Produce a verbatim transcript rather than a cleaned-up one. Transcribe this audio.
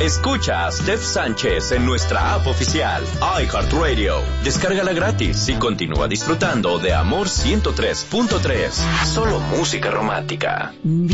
Escucha a Steph Sánchez en nuestra app oficial, iHeartRadio. Descárgala gratis y continúa disfrutando de Amor ciento tres punto tres. Solo música romántica.